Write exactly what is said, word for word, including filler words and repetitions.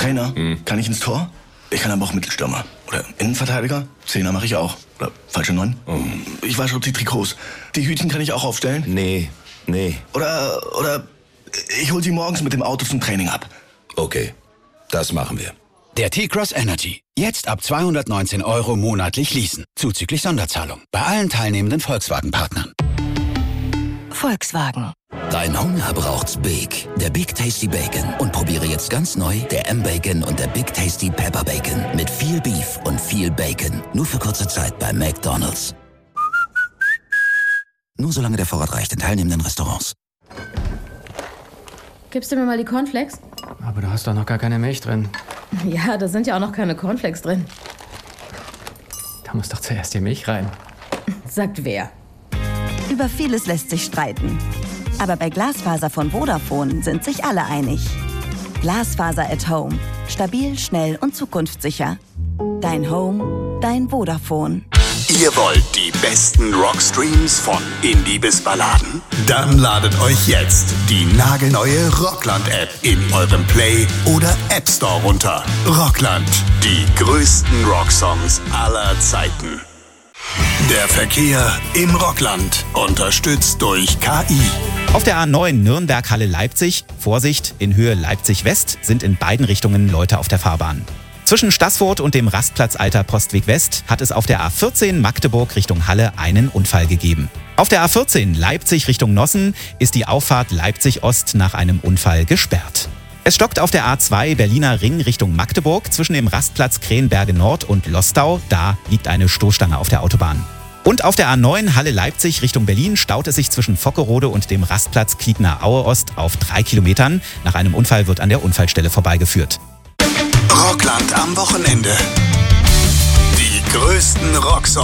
Trainer. Hm. Kann ich ins Tor? Ich kann aber auch Mittelstürmer. Oder Innenverteidiger. Zehner mache ich auch. Oder falsche Neun. Oh. Ich wasche auch die Trikots. Die Hütchen kann ich auch aufstellen. Nee, nee. Oder, oder ich hol sie morgens mit dem Auto zum Training ab. Okay, das machen wir. Der T-Cross Energy. Jetzt ab zweihundertneunzehn Euro monatlich leasen. Zuzüglich Sonderzahlung. Bei allen teilnehmenden Volkswagen-Partnern. Volkswagen. Dein Hunger braucht's Big. Der Big Tasty Bacon. Und probiere jetzt ganz neu der M-Bacon und der Big Tasty Pepper Bacon. Mit viel Beef und viel Bacon. Nur für kurze Zeit bei McDonald's. Nur solange der Vorrat reicht in teilnehmenden Restaurants. Gibst du mir mal die Cornflakes? Aber du hast doch noch gar keine Milch drin. Ja, da sind ja auch noch keine Cornflakes drin. Da muss doch zuerst die Milch rein. Sagt wer? Über vieles lässt sich streiten. Aber bei Glasfaser von Vodafone sind sich alle einig. Glasfaser at Home. Stabil, schnell und zukunftssicher. Dein Home, dein Vodafone. Ihr wollt die besten Rockstreams von Indie bis Balladen? Dann ladet euch jetzt die nagelneue Rockland-App in eurem Play- oder App Store runter. Rockland, die größten Rocksongs aller Zeiten. Der Verkehr im Rockland, unterstützt durch K I. Auf der A neun Nürnberg-Halle-Leipzig, Vorsicht, in Höhe Leipzig-West sind in beiden Richtungen Leute auf der Fahrbahn. Zwischen Staßfurt und dem Rastplatz Alter Postweg West hat es auf der A vierzehn Magdeburg Richtung Halle einen Unfall gegeben. Auf der A vierzehn Leipzig Richtung Nossen ist die Auffahrt Leipzig-Ost nach einem Unfall gesperrt. Es stockt auf der A zwei Berliner Ring Richtung Magdeburg zwischen dem Rastplatz Krähenberge Nord und Lostau. Da liegt eine Stoßstange auf der Autobahn. Und auf der A neun Halle-Leipzig Richtung Berlin staut es sich zwischen Vockerode und dem Rastplatz Kiedner-Aue-Ost auf drei Kilometern. Nach einem Unfall wird an der Unfallstelle vorbeigeführt. Rockland am Wochenende. Die größten Rocksongs.